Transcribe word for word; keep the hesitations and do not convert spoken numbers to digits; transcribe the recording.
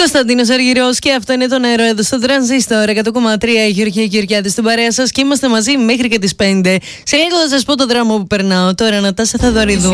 Κωνσταντίνος Αργυρός και αυτό είναι το νερό εδώ στο Τρανζίστορ εκατό κόμμα τρία. Η Γεωργία Κυριάκη στην παρέα σας και είμαστε μαζί μέχρι και τις πέντε. Σε λίγο θα σας πω το δρόμο που περνάω. Τώρα Νατάσα Θαδωρίδου.